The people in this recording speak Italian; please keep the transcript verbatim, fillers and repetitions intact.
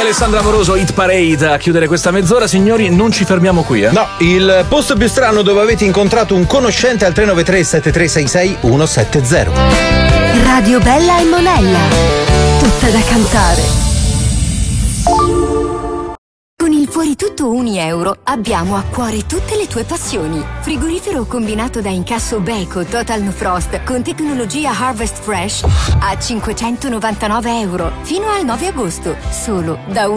Alessandra Amoroso, Hit Parade a chiudere questa mezz'ora. Signori, non ci fermiamo qui, eh? No, il posto più strano dove avete incontrato un conoscente al tre nove tre sette tre sei sei uno sette zero. Radio Bella e Monella, tutta da cantare. Con il Fuori Tutto un euro abbiamo a cuore tutte le tue passioni. Frigorifero combinato da incasso Beko Total No Frost con tecnologia Harvest Fresh a cinquecentonovantanove euro fino al nove agosto, solo da